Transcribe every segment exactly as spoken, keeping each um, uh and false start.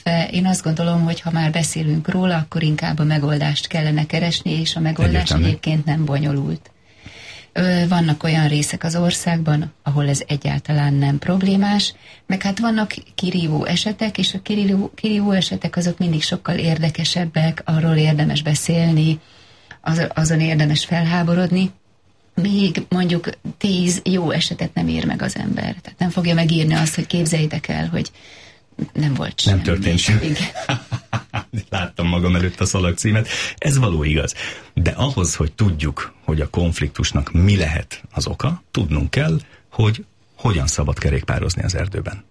Én azt gondolom, hogy ha már beszélünk róla, akkor inkább a megoldást kellene keresni, és a megoldás Egyértelmű. Egyébként nem bonyolult. Vannak olyan részek az országban, ahol ez egyáltalán nem problémás, meg hát vannak kirívó esetek, és a kirívó, kirívó esetek azok mindig sokkal érdekesebbek, arról érdemes beszélni, az, azon érdemes felháborodni, még mondjuk tíz jó esetet nem ír meg az ember. Tehát nem fogja megírni azt, hogy képzeljétek el, hogy nem volt semmi. Nem történt semmi. Láttam magam előtt a szalagcímet. Ez való igaz. De ahhoz, hogy tudjuk, hogy a konfliktusnak mi lehet az oka, tudnunk kell, hogy hogyan szabad kerékpározni az erdőben.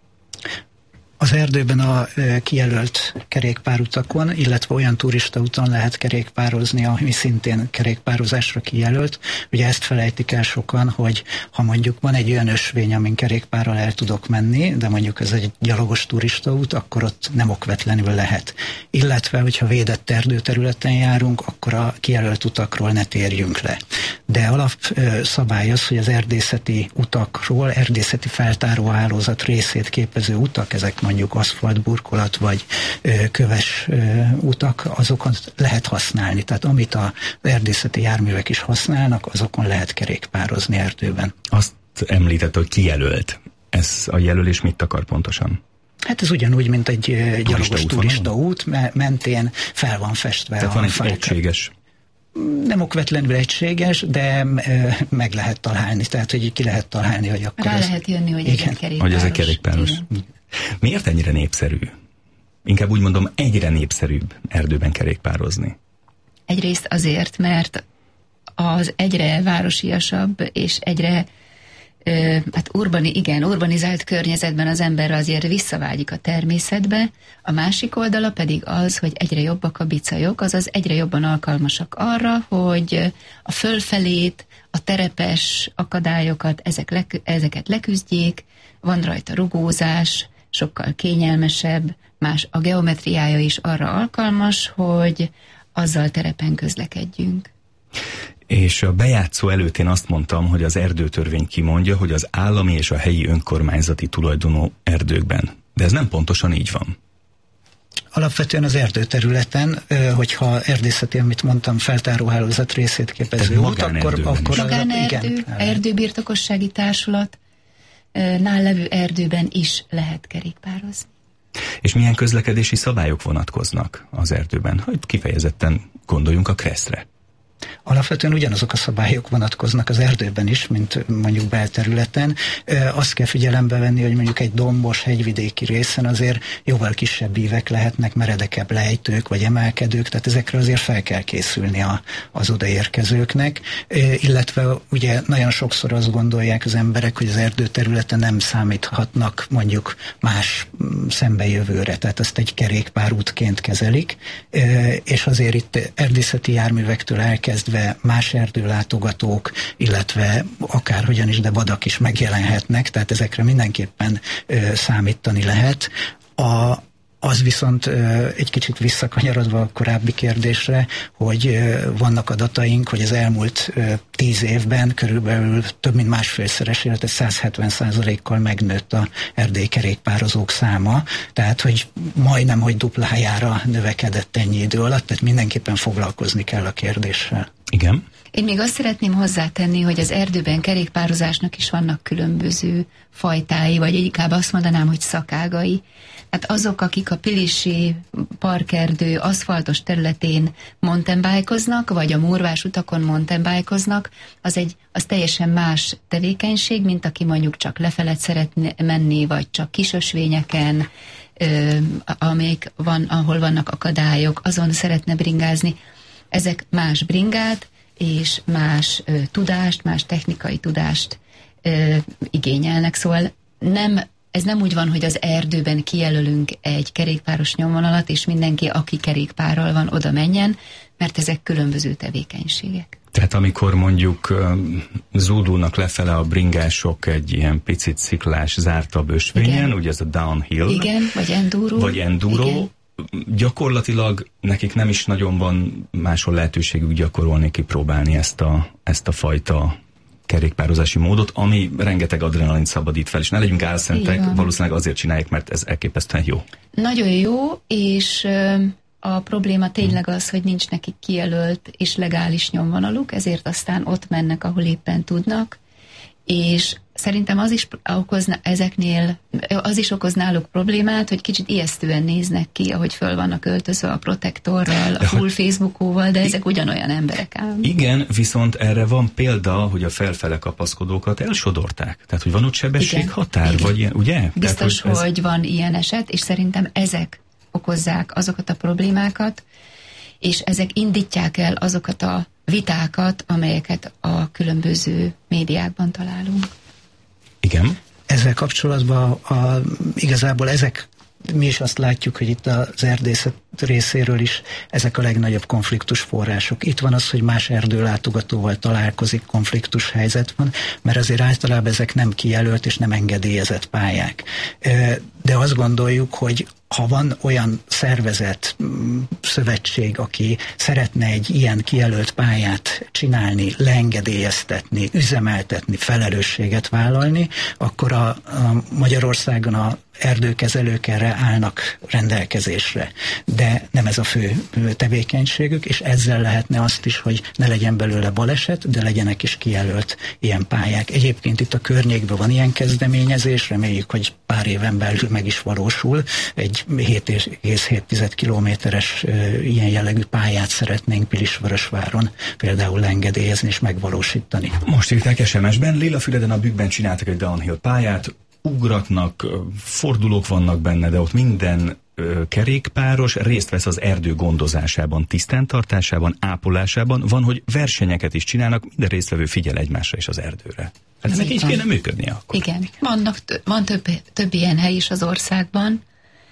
Az erdőben a kijelölt kerékpárutakon, illetve olyan turistaúton lehet kerékpározni, ami szintén kerékpározásra kijelölt. Ugye ezt felejtik el sokan, hogy ha mondjuk van egy olyan ösvény, amin kerékpárral el tudok menni, de mondjuk ez egy gyalogos turistaút, akkor ott nem okvetlenül lehet. Illetve, hogyha védett erdőterületen járunk, akkor a kijelölt utakról ne térjünk le. De alapszabály az, hogy az erdészeti utakról, erdészeti feltáróhálózat részét képező utak, ezek mondjuk aszfaltburkolat vagy ö, köves ö, utak, azokat lehet használni. Tehát amit az erdészeti járművek is használnak, azokon lehet kerékpározni erdőben. Azt említett, hogy kijelölt. Ez a jelölés mit akar pontosan? Hát ez ugyanúgy, mint egy ö, gyalogos turistaút, mentén fel van festve. Tehát a van egy fákra. egységes. Nem okvetlenül egységes, de ö, meg lehet találni. Tehát, hogy ki lehet találni, hogy akkor... Rá ez... lehet jönni, hogy ez egy kerékpáros. Hogy ez egy kerékpáros. Miért ennyire népszerű? Inkább úgy mondom, egyre népszerűbb erdőben kerékpározni. Egyrészt azért, mert az egyre városiasabb és egyre ö, hát urbani, igen, urbanizált környezetben az ember azért visszavágyik a természetbe, a másik oldala pedig az, hogy egyre jobbak a bicajok, azaz egyre jobban alkalmasak arra, hogy a fölfelét, a terepes akadályokat, ezek le, ezeket leküzdjék, van rajta rugózás, sokkal kényelmesebb, más a geometriája is arra alkalmas, hogy azzal terepen közlekedjünk. És a bejátszó előtt én azt mondtam, hogy az erdőtörvény kimondja, hogy az állami és a helyi önkormányzati tulajdonú erdőkben. De ez nem pontosan így van. Alapvetően az erdőterületen, hogyha erdészeti, amit mondtam, feltáróhálózat részét képező út, akkor... akkor magánerdő, igen, erdőbirtokossági társulat, nál levő erdőben is lehet kerékpározni. És milyen közlekedési szabályok vonatkoznak az erdőben? Hogy kifejezetten gondoljunk a kresszre. Alapvetően ugyanazok a szabályok vonatkoznak az erdőben is, mint mondjuk belterületen. Azt kell figyelembe venni, hogy mondjuk egy dombos, hegyvidéki részen azért jóval kisebb ívek lehetnek, meredekebb lejtők vagy emelkedők, tehát ezekre azért fel kell készülni a, az odaérkezőknek. Illetve ugye nagyon sokszor azt gondolják az emberek, hogy az erdőterületen nem számíthatnak mondjuk más szembejövőre, tehát ezt egy kerékpárútként kezelik, és azért itt erdészeti járművektől elkezdve más erdőlátogatók, illetve akárhogyan is, de vadak is megjelenhetnek, tehát ezekre mindenképpen ö, számítani lehet. A, az viszont ö, egy kicsit visszakanyarodva a korábbi kérdésre, hogy ö, vannak adataink, hogy az elmúlt ö, tíz évben körülbelül több mint másfélszeres, illetve száz hetven százalékkal megnőtt a erdélyi kerékpározók száma, tehát hogy majdnem, hogy duplájára növekedett ennyi idő alatt, tehát mindenképpen foglalkozni kell a kérdéssel. Igen. Én még azt szeretném hozzátenni, hogy az erdőben kerékpározásnak is vannak különböző fajtái, vagy inkább azt mondanám, hogy szakágai. Hát azok, akik a Pilisi parkerdő aszfaltos területén mountainbike-oznak, vagy a Murvás utakon mountainbike-oznak, az, egy, az teljesen más tevékenység, mint aki mondjuk csak lefelett szeretne menni, vagy csak kisösvényeken, amelyik van, ahol vannak akadályok, azon szeretne bringázni. Ezek más bringát és más ö, tudást, más technikai tudást ö, igényelnek, szóval nem, ez nem úgy van, hogy az erdőben kijelölünk egy kerékpáros nyomvonalat, és mindenki, aki kerékpárral van, oda menjen, mert ezek különböző tevékenységek. Tehát amikor mondjuk zúdulnak lefele a bringások egy ilyen picit sziklás, zártabb ösvényen, ugye ez a downhill. Igen, vagy enduro. Vagy enduro. Igen. Gyakorlatilag nekik nem is nagyon van máshol lehetőségük gyakorolni, kipróbálni ezt a, ezt a fajta kerékpározási módot, ami rengeteg adrenalin szabadít fel, és ne legyünk álszentek, valószínűleg azért csinálják, mert ez elképesztően jó. Nagyon jó, és a probléma tényleg az, hogy nincs nekik kijelölt és legális nyomvonaluk, ezért aztán ott mennek, ahol éppen tudnak, és szerintem az is okozna ezeknél, az is okoz náluk problémát, hogy kicsit ijesztően néznek ki, ahogy föl vannak öltözve a protektorral, a full Facebookóval, de ezek ugyanolyan emberek ám. Igen, viszont erre van példa, hogy a felfele kapaszkodókat elsodorták. Tehát, hogy van ott sebességhatár, igen, vagy ilyen, ugye? Biztos, Tehát, hogy, ez... hogy van ilyen eset, és szerintem ezek okozzák azokat a problémákat, és ezek indítják el azokat a vitákat, amelyeket a különböző médiákban találunk. Igen. Ezzel kapcsolatban a, igazából ezek, mi is azt látjuk, hogy itt az erdészet részéről is ezek a legnagyobb konfliktus források. Itt van az, hogy más erdőlátogatóval találkozik, konfliktus helyzet van, mert azért általában ezek nem kijelölt és nem engedélyezett pályák. De azt gondoljuk, hogy ha van olyan szervezet, szövetség, aki szeretne egy ilyen kijelölt pályát csinálni, leengedélyeztetni, üzemeltetni, felelősséget vállalni, akkor a, a Magyarországon a erdőkezelők erre állnak rendelkezésre. De nem ez a fő tevékenységük, és ezzel lehetne azt is, hogy ne legyen belőle baleset, de legyenek is kijelölt ilyen pályák. Egyébként itt a környékben van ilyen kezdeményezés, reméljük, hogy pár éven belül meg is valósul. Egy hét egész hét kilométeres ilyen jellegű pályát szeretnénk Pilisvörösváron például engedélyezni és megvalósítani. Most írták es em es-ben, Lillafüreden a Bükkben csináltak egy downhill pályát, ugratnak, fordulók vannak benne, de ott minden ö, kerékpáros részt vesz az erdő gondozásában, tisztántartásában, ápolásában. Van, hogy versenyeket is csinálnak, minden résztvevő figyel egymásra és az erdőre. Hát ennek így kéne működnie akkor. Igen, vannak, van több, több ilyen hely is az országban,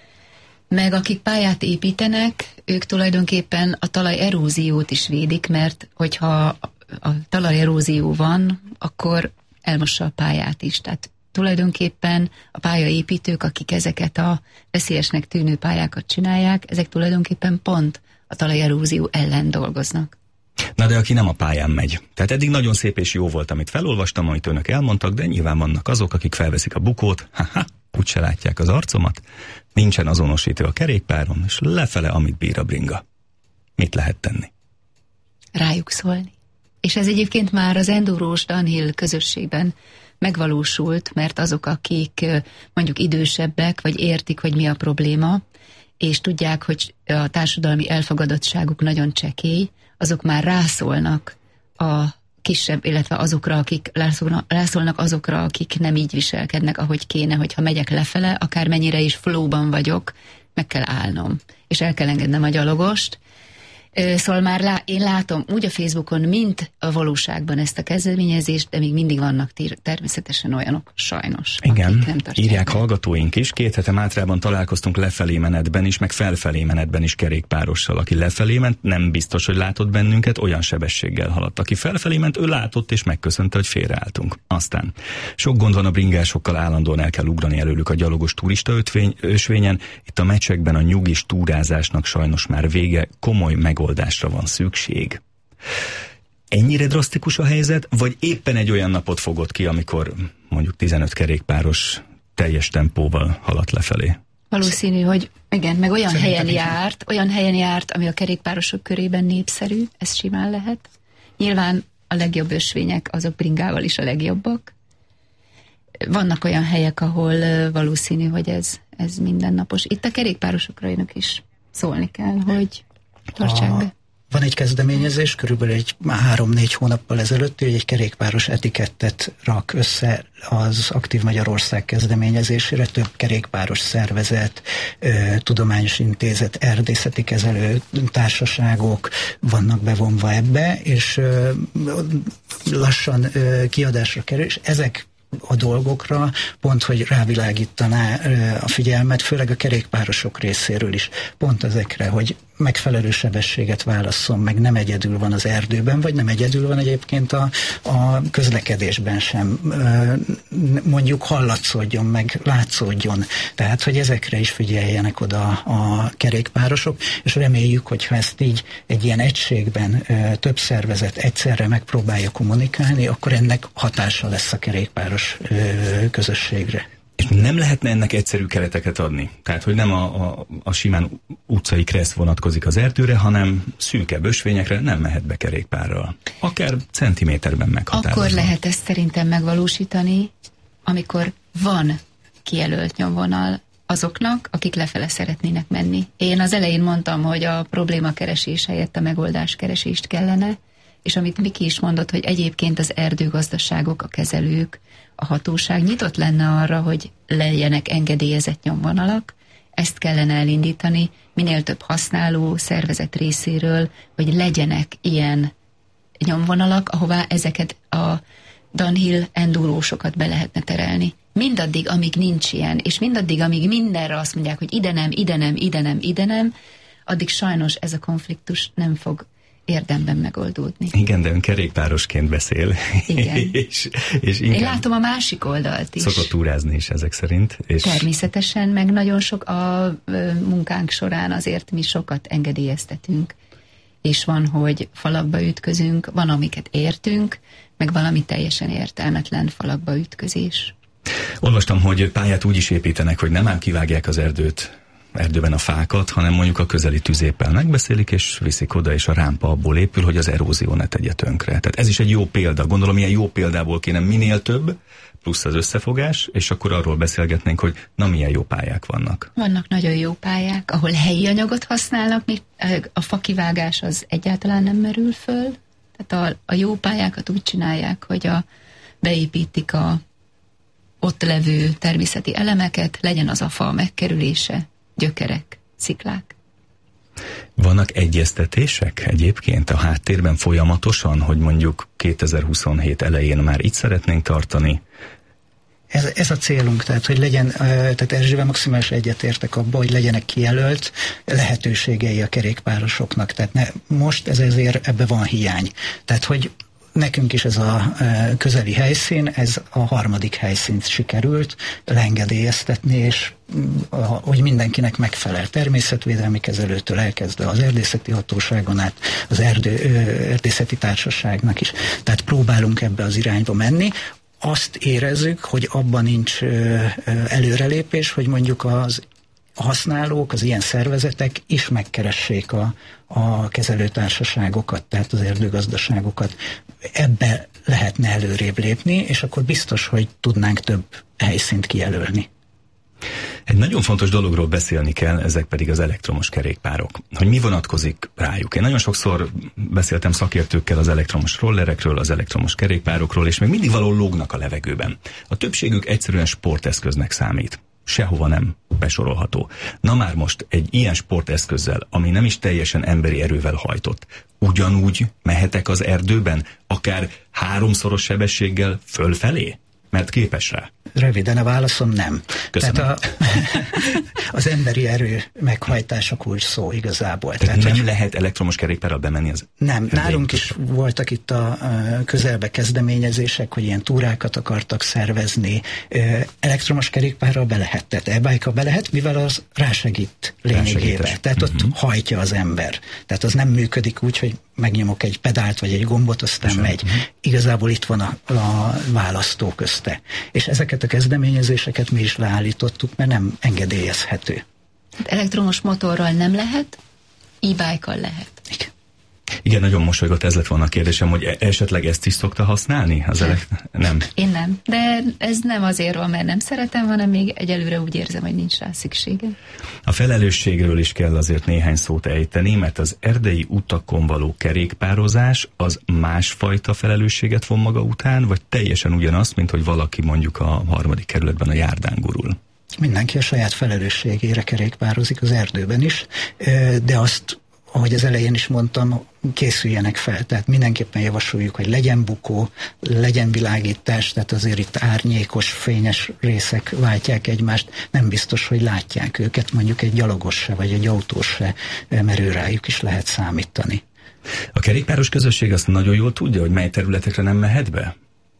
meg akik pályát építenek, ők tulajdonképpen a talaj eróziót is védik, mert hogyha a talaj erózió van, akkor elmossa a pályát is. Tehát tulajdonképpen a pályaépítők, akik ezeket a veszélyesnek tűnő pályákat csinálják, ezek tulajdonképpen pont a talajerózió ellen dolgoznak. Na de aki nem a pályán megy. Tehát eddig nagyon szép és jó volt, amit felolvastam, amit önök elmondtak, de nyilván vannak azok, akik felveszik a bukót, haha, úgyse látják az arcomat, nincsen azonosítő a kerékpáron, és lefele, amit bír a bringa. Mit lehet tenni? Rájuk szólni. És ez egyébként már az endurós downhill közösségben megvalósult, mert azok, akik mondjuk idősebbek, vagy értik, hogy mi a probléma, és tudják, hogy a társadalmi elfogadottságuk nagyon csekély, azok már rászólnak a kisebb, illetve azokra, akik rászólnak, rászólnak azokra, akik nem így viselkednek, ahogy kéne, hogyha megyek lefele, akármennyire is flowban vagyok, meg kell állnom, és el kell engednem a gyalogost. Szóval már lá, én látom úgy a Facebookon, mint a valóságban ezt a kezdeményezést, de még mindig vannak természetesen olyanok, sajnos. Igen, írják hallgatóink is. Két hete Mátrában találkoztunk lefelé menetben is, meg felfelé menetben is kerékpárossal. Aki lefelé ment, nem biztos, hogy látott bennünket, olyan sebességgel haladt. Aki felfelé ment, ő látott és megköszönte, hogy félreálltunk. Aztán sok gond van a bringásokkal, állandóan el kell ugrani előlük a gyalogos turista ötvény, ösvényen. Itt a meccsekben a nyugis túrázásnak sajnos már vége, komoly megoldásra van szükség. Ennyire drasztikus a helyzet, vagy éppen egy olyan napot fogott ki, amikor mondjuk tizenöt kerékpáros teljes tempóval haladt lefelé? Valószínű, hogy igen, meg olyan Szerintem helyen járt, olyan helyen járt, ami a kerékpárosok körében népszerű, ez simán lehet. Nyilván a legjobb ösvények, azok bringával is a legjobbak. Vannak olyan helyek, ahol valószínű, hogy ez, ez mindennapos. Itt a kerékpárosokra önök is szólni kell, hogy tartsák be. Van egy kezdeményezés, körülbelül egy három-négy hónappal ezelőtt, hogy egy kerékpáros etikettet rak össze az Aktív Magyarország kezdeményezésére, több kerékpáros szervezet, tudományos intézet, erdészeti kezelő társaságok vannak bevonva ebbe, és lassan kiadásra kerül, és ezek a dolgokra pont, hogy rávilágítaná a figyelmet, főleg a kerékpárosok részéről is, pont ezekre, hogy megfelelő sebességet válasszon meg, nem egyedül van az erdőben, vagy nem egyedül van egyébként a, a közlekedésben sem. Mondjuk hallatszódjon, meg látszódjon. Tehát, hogy ezekre is figyeljenek oda a kerékpárosok, és reméljük, hogyha ezt így egy ilyen egységben több szervezet egyszerre megpróbálja kommunikálni, akkor ennek hatása lesz a kerékpáros közösségre. És nem lehetne ennek egyszerű kereteket adni? Tehát, hogy nem a, a, a simán utcai kressz vonatkozik az erdőre, hanem szűkebb ösvényekre nem mehet be kerékpárral. Akár centiméterben meghatározva. Akkor lehet ezt szerintem megvalósítani, amikor van kijelölt nyomvonal azoknak, akik lefele szeretnének menni. Én az elején mondtam, hogy a probléma keresés helyett a megoldás keresést kellene, és amit Miki is mondott, hogy egyébként az erdőgazdaságok, a kezelők, a hatóság nyitott lenne arra, hogy legyenek engedélyezett nyomvonalak, ezt kellene elindítani, minél több használó szervezet részéről, hogy legyenek ilyen nyomvonalak, ahová ezeket a downhill endurósokat be lehetne terelni. Mindaddig, amíg nincs ilyen, és mindaddig, amíg mindenre azt mondják, hogy ide nem, ide nem, ide nem, ide nem, addig sajnos ez a konfliktus nem fog érdemben megoldódni. Igen, de ön kerékpárosként beszél. Igen. és, és Én látom a másik oldalt is. Szokott túrázni is ezek szerint. És természetesen, meg nagyon sok a munkánk során azért mi sokat engedélyeztetünk. És van, hogy falakba ütközünk, van, amiket értünk, meg valami teljesen értelmetlen falakba ütközés. Olvastam, hogy pályát úgy is építenek, hogy nem ám kivágják az erdőt, erdőben a fákat, hanem mondjuk a közeli tüzéppel megbeszélik, és viszik oda, és a rámpa abból épül, hogy az erózió ne tegye tönkre. Tehát ez is egy jó példa. Gondolom, ilyen jó példából kéne minél több, plusz az összefogás, és akkor arról beszélgetnénk, hogy na, milyen jó pályák vannak. Vannak nagyon jó pályák, ahol helyi anyagot használnak, a fakivágás az egyáltalán nem merül föl. Tehát a, a jó pályákat úgy csinálják, hogy a, beépítik a ott levő természeti elemeket, legyen az a fa megkerülése, gyökerek, sziklák. Vannak egyeztetések egyébként a háttérben folyamatosan, hogy mondjuk kétezer-huszonhét elején már itt szeretnénk tartani? Ez, ez a célunk, tehát hogy legyen, tehát Erzsével maximális egyetértek abba, hogy legyenek kijelölt lehetőségei a kerékpárosoknak. Tehát ne, most ez ezért ebbe van hiány. Tehát hogy nekünk is ez a közeli helyszín, ez a harmadik helyszínt sikerült leengedélyeztetni, és hogy mindenkinek megfelel. Természetvédelmi kezelőtől elkezdve az erdészeti hatóságon át, az erdő, erdészeti társaságnak is. Tehát próbálunk ebbe az irányba menni. Azt érezzük, hogy abban nincs előrelépés, hogy mondjuk az a használók, az ilyen szervezetek is megkeressék a, a kezelőtársaságokat, tehát az erdőgazdaságokat. Ebbe lehetne előrébb lépni, és akkor biztos, hogy tudnánk több helyszínt kijelölni. Egy nagyon fontos dologról beszélni kell, ezek pedig az elektromos kerékpárok. Hogy mi vonatkozik rájuk. Én nagyon sokszor beszéltem szakértőkkel az elektromos rollerekről, az elektromos kerékpárokról, és még mindig valahol lógnak a levegőben. A többségük egyszerűen sporteszköznek számít. Sehova nem besorolható. Na már most egy ilyen sporteszközzel, ami nem is teljesen emberi erővel hajtott, ugyanúgy mehetek az erdőben, akár háromszoros sebességgel fölfelé? Mert képes rá. Röviden a válaszom nem. Köszönöm. Tehát a, az emberi erő meghajtása kulcs szó igazából. Tehát, Tehát nem hogy lehet elektromos kerékpárral bemenni az... Nem, nálunk is voltak itt a közelbe kezdeményezések, hogy ilyen túrákat akartak szervezni. Elektromos kerékpárral be lehet, tehát e-bike-a be lehet, mivel az rásegít lényegébe. Tehát ott uh-huh. hajtja az ember. Tehát az nem működik úgy, hogy megnyomok egy pedált vagy egy gombot, aztán Sem. megy. Uh-huh. Igazából itt van a, a választó közte. És ezeket a kezdeményezéseket mi is leállítottuk, mert nem engedélyezhető. Elektromos motorral nem lehet, e-bike-kal lehet. Igen. Igen, nagyon mosolygott, ez lett volna a kérdésem, hogy esetleg ezt is szokta használni? Az nem. Elek... nem. Én nem, de ez nem azért van, mert nem szeretem, hanem még egyelőre úgy érzem, hogy nincs rá szükségem. A felelősségről is kell azért néhány szót ejteni, mert az erdei utakon való kerékpározás az másfajta felelősséget von maga után, vagy teljesen ugyanaz, mint hogy valaki mondjuk a harmadik kerületben a járdán gurul? Mindenki a saját felelősségére kerékpározik az erdőben is, de azt ahogy az elején is mondtam, készüljenek fel. Tehát mindenképpen javasoljuk, hogy legyen bukó, legyen világítás, tehát azért itt árnyékos, fényes részek váltják egymást. Nem biztos, hogy látják őket, mondjuk egy gyalogos se, vagy egy autós se, mert ő rájuk is lehet számítani. A kerékpáros közösség azt nagyon jól tudja, hogy mely területekre nem mehet be?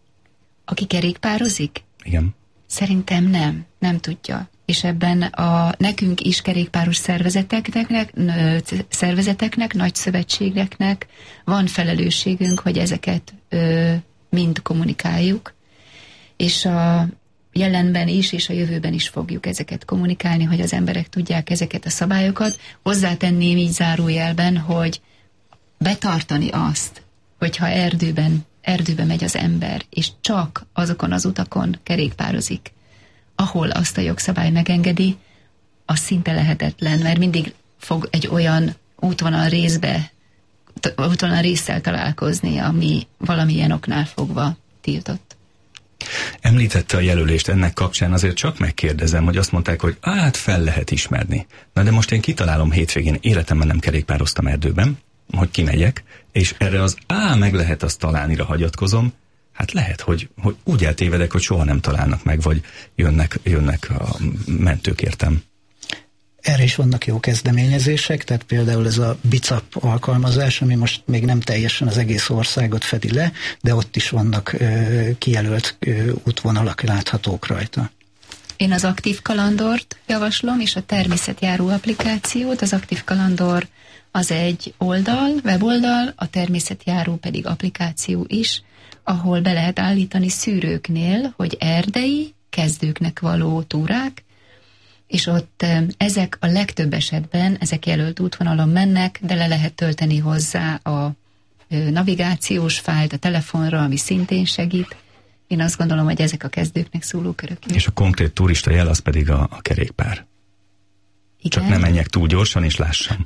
Aki kerékpározik? Igen. Szerintem nem, nem tudja. És ebben a nekünk is kerékpáros szervezeteknek, szervezeteknek, nagy szövetségeknek van felelősségünk, hogy ezeket ö, mind kommunikáljuk, és a jelenben is, és a jövőben is fogjuk ezeket kommunikálni, hogy az emberek tudják ezeket a szabályokat. Hozzátenném így zárójelben, hogy betartani azt, hogyha erdőben, erdőbe megy az ember, és csak azokon az utakon kerékpározik, ahol azt a jogszabály megengedi, az szinte lehetetlen, mert mindig fog egy olyan útvonal részbe, útvonal résszel találkozni, ami valamilyen oknál fogva tiltott. Említette a jelölést, ennek kapcsán azért csak megkérdezem, hogy azt mondták, hogy hát fel lehet ismerni. Na de most én kitalálom hétvégén, életemben nem kerékpároztam erdőben, hogy kimegyek, és erre az á, meg lehet azt találnira hagyatkozom, hát lehet, hogy, hogy úgy eltévedek, hogy soha nem találnak meg, vagy jönnek, jönnek a mentők értem. Erre is vannak jó kezdeményezések, tehát például ez a bicap alkalmazás, ami most még nem teljesen az egész országot fedi le, de ott is vannak ö, kijelölt ö, útvonalak láthatók rajta. Én az Aktív Kalandort javaslom, és a Természetjáró applikációt. Az Aktív Kalandor az egy oldal, weboldal, a Természetjáró pedig applikáció is, ahol be lehet állítani szűrőknél, hogy erdei, kezdőknek való túrák, és ott ezek a legtöbb esetben, ezek jelölt útvonalon mennek, de le lehet tölteni hozzá a navigációs fájlt a telefonra, ami szintén segít. Én azt gondolom, hogy ezek a kezdőknek szóló körök. És a konkrét turista jel az pedig a, a kerékpár. Igen? Csak ne menjek túl gyorsan, és lássam.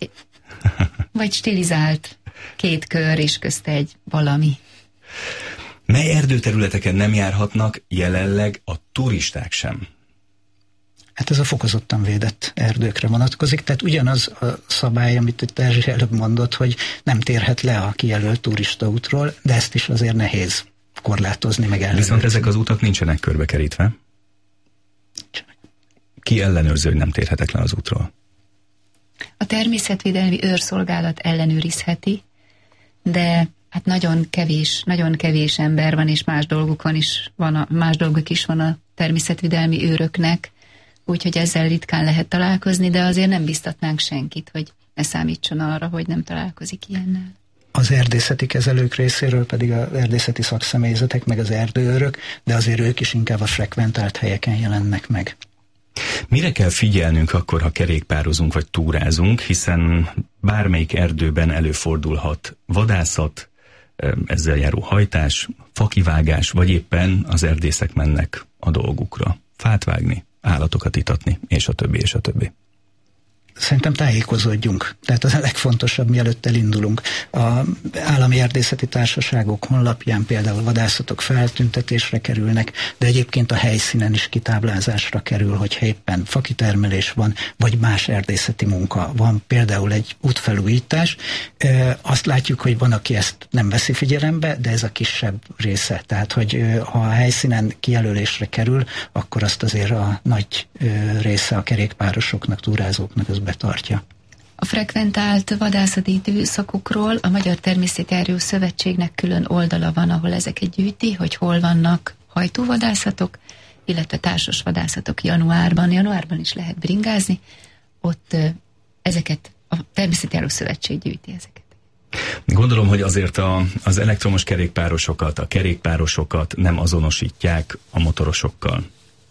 Vagy stilizált két kör, és közte egy valami. Mely erdőterületeken nem járhatnak jelenleg a turisták sem? Hát ez a fokozottan védett erdőkre vonatkozik, tehát ugyanaz a szabály, amit itt Erzsi előbb mondott, hogy nem térhet le a kijelölt turistaútról, de ezt is azért nehéz korlátozni, meg ellenőrizni. Viszont ezek az utak nincsenek körbekerítve. Ki ellenőrző, hogy nem térhetek le az útról? A természetvédelmi őrszolgálat ellenőrizheti, de hát nagyon kevés, nagyon kevés ember van, és más dolguk van is, van a, más dolguk is van a természetvédelmi őröknek, úgyhogy ezzel ritkán lehet találkozni, de azért nem biztatnánk senkit, hogy ne számítson arra, hogy nem találkozik ilyennel. Az erdészeti kezelők részéről pedig az erdészeti szakszemélyzetek, meg az erdőőrök, de azért ők is inkább a frekventált helyeken jelennek meg. Mire kell figyelnünk akkor, ha kerékpározunk vagy túrázunk, hiszen bármelyik erdőben előfordulhat vadászat, ezzel járó hajtás, fakivágás, vagy éppen az erdészek mennek a dolgukra. Fát vágni, állatokat itatni, és a többi, és a többi. Szerintem tájékozódjunk. Tehát az a legfontosabb, mielőtt elindulunk. A állami erdészeti társaságok honlapján például vadászatok feltüntetésre kerülnek, de egyébként a helyszínen is kitáblázásra kerül, hogy éppen fakitermelés van, vagy más erdészeti munka van, például egy útfelújítás. E, azt látjuk, hogy van, aki ezt nem veszi figyelembe, de ez a kisebb része. Tehát, hogy ha a helyszínen kijelölésre kerül, akkor azt azért a nagy része a kerékpárosoknak, túrázóknak az betartja. A frekventált vadászati időszakokról a Magyar Természetjáró Szövetségnek külön oldala van, ahol ezeket gyűjti, hogy hol vannak hajtóvadászatok, illetve társas vadászatok januárban. Januárban is lehet bringázni, ott ezeket a Természetjáró Szövetség gyűjti ezeket. Gondolom, hogy azért a, az elektromos kerékpárosokat, a kerékpárosokat nem azonosítják a motorosokkal.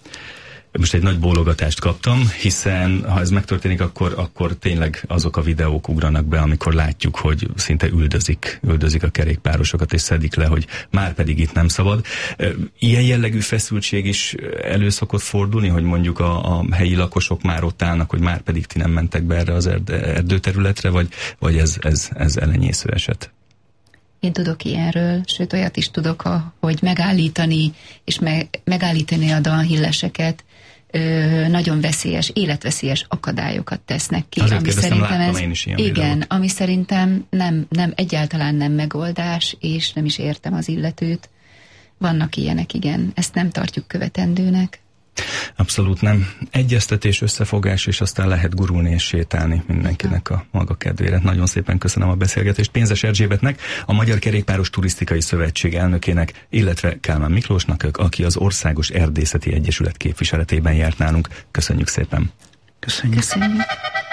Most egy nagy bólogatást kaptam, hiszen ha ez megtörténik, akkor, akkor tényleg azok a videók ugranak be, amikor látjuk, hogy szinte üldözik, üldözik a kerékpárosokat, és szedik le, hogy már pedig itt nem szabad. Ilyen jellegű feszültség is elő szokott fordulni, hogy mondjuk a, a helyi lakosok már ott állnak, hogy már pedig ti nem mentek be erre az erdőterületre, vagy, vagy ez, ez, ez elenyésző eset? Én tudok ilyenről, sőt olyat is tudok, hogy megállítani, és me, megállítani a dalhilleseket, ö, nagyon veszélyes, életveszélyes akadályokat tesznek ki. Azért ami kérdeztem, szerintem láttam ez, én is ilyen igen, videót. ami szerintem nem, nem, egyáltalán nem megoldás, és nem is értem az illetőt. Vannak ilyenek, igen. Ezt nem tartjuk követendőnek. Abszolút nem. Egyeztetés, összefogás, és aztán lehet gurulni és sétálni mindenkinek a maga kedvére. Nagyon szépen köszönöm a beszélgetést Pénzes Erzsébetnek, a Magyar Kerékpáros Turisztikai Szövetség elnökének, illetve Kálmán Miklósnak, aki az Országos Erdészeti Egyesület képviseletében járt nálunk. Köszönjük szépen! Köszönjük! Köszönjük.